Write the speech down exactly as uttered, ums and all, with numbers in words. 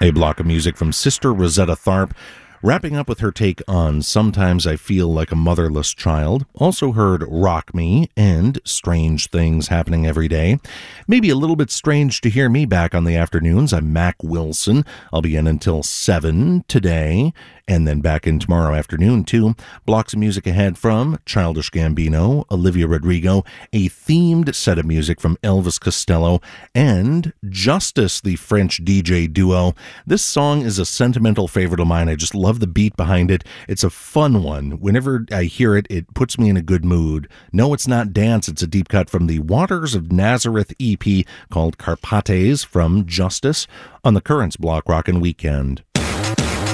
A block of music from Sister Rosetta Tharpe, wrapping up with her take on Sometimes I Feel Like a Motherless Child. Also heard Rock Me and Strange Things Happening Every Day. Maybe a little bit strange to hear me back on the afternoons. I'm Mac Wilson. I'll be in until seven today, and then back in tomorrow afternoon too. Blocks of music ahead from Childish Gambino, Olivia Rodrigo, a themed set of music from Elvis Costello, and Justice, the French D J duo. This song is a sentimental favorite of mine. I just love the beat behind it. It's a fun one. Whenever I hear it, it puts me in a good mood. No, it's not dance. It's a deep cut from the Waters of Nazareth E P called Carpates from Justice on the Currents Block Rockin' Weekend.